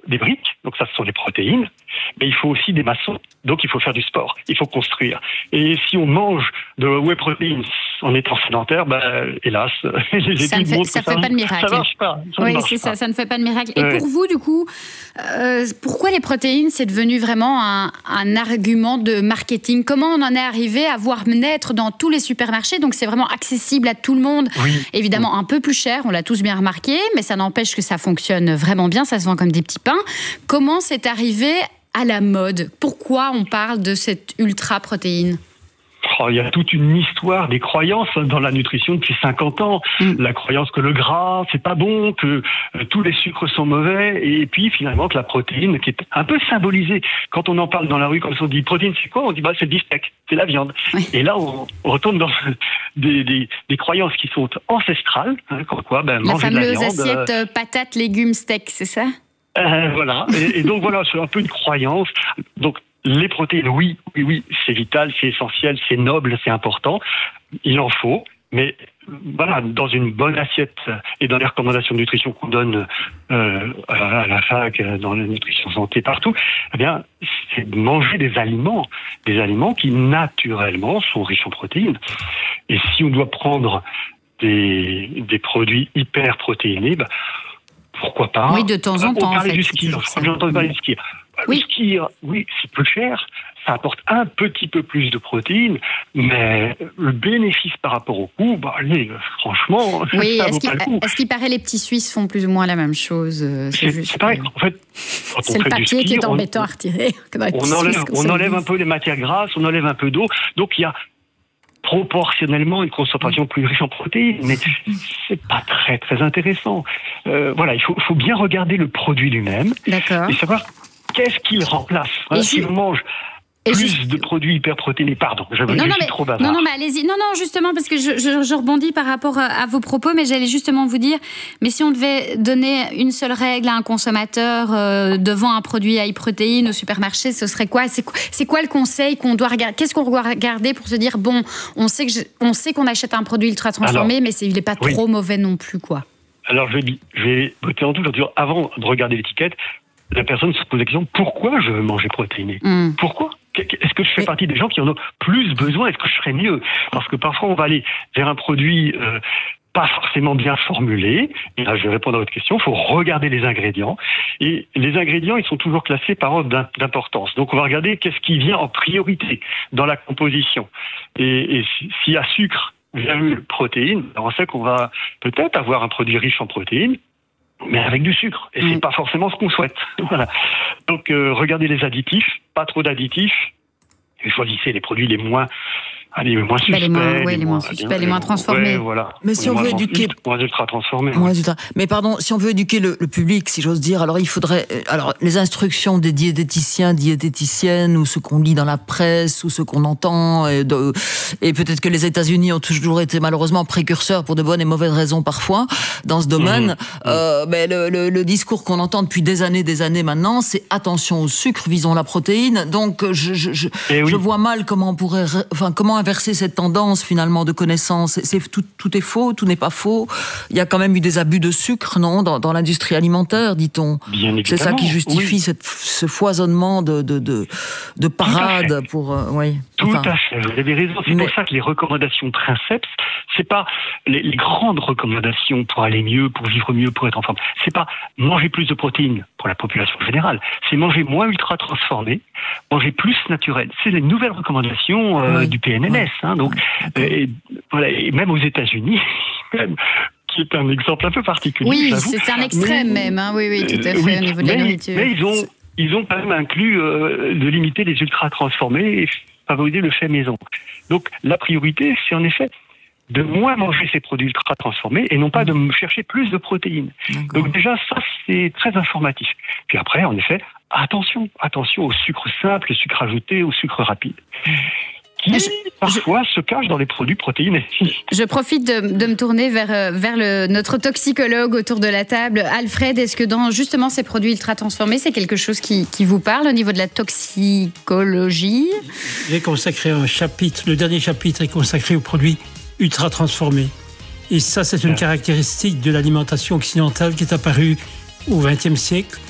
des briques, donc ça ce sont les protéines, mais il faut aussi des maçons, donc il faut faire du sport, il faut construire. Et si on mange de whey protein en étant sédentaire, hélas, les études montrent que ça fait pas de miracle. Ça marche pas. Oui, c'est ça, ça ne fait pas de miracle. Et pour vous, du coup, pourquoi les protéines, c'est devenu vraiment un argument de marketing? Comment on en est arrivé à voir naître dans tous les supermarchés? Donc c'est vraiment accessible à tout le monde. Oui. Évidemment, un peu plus cher, on l'a tous bien remarqué, mais ça n'empêche que ça fonctionne vraiment bien, ça se vend comme des petits pains. Comment c'est arrivé à la mode? Pourquoi on parle de cette ultra-protéine? Il y a toute une histoire des croyances dans la nutrition depuis 50 ans. La croyance que le gras, c'est pas bon, que tous les sucres sont mauvais, et puis finalement que la protéine, qui est un peu symbolisée. Quand on en parle dans la rue, comme ça, on dit protéine, c'est quoi? On dit c'est le beefsteak, c'est la viande. Oui. Et là, on retourne dans des croyances qui sont ancestrales, comme quoi manger de la viande. La fameuse assiette patates, légumes, steak, c'est ça? Voilà. Et donc voilà, c'est un peu une croyance. Donc les protéines, oui, c'est vital, c'est essentiel, c'est noble, c'est important. Il en faut, mais voilà, dans une bonne assiette et dans les recommandations de nutrition qu'on donne à la fac, dans la nutrition santé, partout, eh bien, c'est de manger des aliments qui naturellement sont riches en protéines. Et si on doit prendre des produits hyper protéinés, pourquoi pas? Oui, de temps en temps. On parlait du ski. J'ai entendu parler du ski. Le ski, oui, c'est peu cher. Ça apporte un petit peu plus de protéines, mais le bénéfice par rapport au coût, franchement, oui, ça vaut pas le coup. Est-ce qu'il paraît les petits Suisses font plus ou moins la même chose? C'est pareil. En fait, c'est le papier qui est embêtant à retirer. On enlève un peu les matières grasses, on enlève un peu d'eau. Donc, il y a proportionnellement une concentration plus riche en protéines, mais c'est pas très très intéressant. Voilà, il faut bien regarder le produit lui-même et savoir qu'est-ce qu'il remplace. Voilà, si on mange plus de produits hyperprotéinés, pardon, je suis trop bavard. Non, mais allez-y. Non, justement, parce que je rebondis par rapport à vos propos, mais j'allais justement vous dire, mais si on devait donner une seule règle à un consommateur devant un produit à high protéine au supermarché, ce serait quoi? C'est quoi le conseil qu'on doit regarder? Qu'est-ce qu'on doit regarder pour se dire, bon, on sait qu'on achète un produit ultra transformé, mais il n'est pas trop mauvais non plus, quoi. Alors, je vais voter en tout, avant de regarder l'étiquette, la personne se pose la question, pourquoi je veux manger protéiné? Pourquoi? Est-ce que je fais partie des gens qui en ont plus besoin? Est-ce que je serais mieux? Parce que parfois, on va aller vers un produit pas forcément bien formulé. Et là, je vais répondre à votre question. Il faut regarder les ingrédients. Et les ingrédients, ils sont toujours classés par ordre d'importance. Donc, on va regarder qu'est-ce qui vient en priorité dans la composition. Et s'il y a sucre, virgule, protéines, on sait qu'on va peut-être avoir un produit riche en protéines, mais avec du sucre. Et c'est pas forcément ce qu'on souhaite. Voilà. Donc, regardez les additifs, pas trop d'additifs, et choisissez les produits les moins suspects. Les moins suspects, les moins transformés. Ouais, voilà. Mais si on veut éduquer... Moins ultra transformés. Mais pardon, si on veut éduquer le public, si j'ose dire, alors il faudrait... Alors, les instructions des diététiciens, diététiciennes, ou ce qu'on lit dans la presse, ou ce qu'on entend, et peut-être que les États-Unis ont toujours été malheureusement précurseurs pour de bonnes et mauvaises raisons parfois, dans ce domaine. Mais le discours qu'on entend depuis des années maintenant, c'est attention au sucre, visons la protéine. Donc, je vois mal comment on pourrait... comment inverser cette tendance finalement de connaissance? Tout est faux, tout n'est pas faux. Il y a quand même eu des abus de sucre, non, dans l'industrie alimentaire, dit-on. Bien évidemment. C'est ça qui justifie ce foisonnement de parade pour Tout à fait. Vous avez raison. C'est pour ça que les recommandations Princeps, c'est pas les grandes recommandations pour aller mieux, pour vivre mieux, pour être en forme. C'est pas manger plus de protéines pour la population générale. C'est manger moins ultra transformé, manger plus naturel. C'est les nouvelles recommandations du PNNS. Donc, et même aux États-Unis, qui est un exemple un peu particulier. Oui, c'est un extrême même. Oui, tout à fait, au niveau de la nourriture. Mais ils ont quand même inclus de limiter les ultra transformés et favoriser le fait maison. Donc, la priorité, c'est en effet de moins manger ces produits ultra transformés et non pas de chercher plus de protéines. Donc déjà, ça, c'est très informatif. Puis après, en effet, attention au sucre simple, au sucre ajouté, au sucre rapide, qui parfois se cache dans les produits protéinés. Je profite de me tourner vers notre toxicologue autour de la table. Alfred, est-ce que dans justement ces produits ultra transformés, c'est quelque chose qui vous parle au niveau de la toxicologie? J'ai consacré un chapitre, le dernier chapitre est consacré aux produits ultra transformés. Et ça, c'est une caractéristique de l'alimentation occidentale qui est apparue au XXe siècle.